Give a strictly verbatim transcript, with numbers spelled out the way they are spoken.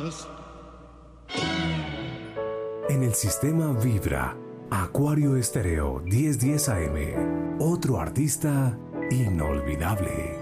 En el sistema Vibra, Acuario Estéreo diez diez A M, otro artista inolvidable.